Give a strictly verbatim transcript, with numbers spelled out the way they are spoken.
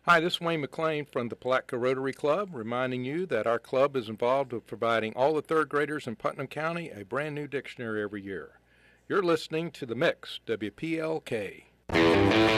Hi, this is Wayne McLean from the Palatka Rotary Club, reminding you that our club is involved with providing all the third graders in Putnam County a brand new dictionary every year. You're listening to The Mix, W P L K.